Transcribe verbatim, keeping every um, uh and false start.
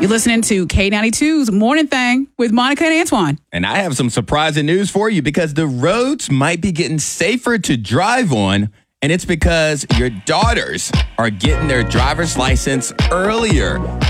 You're listening to K ninety-two's Morning Thing with Monica and Antoine. And I have some surprising news for you because the roads might be getting safer to drive on, and it's because your daughters are getting their driver's license earlier.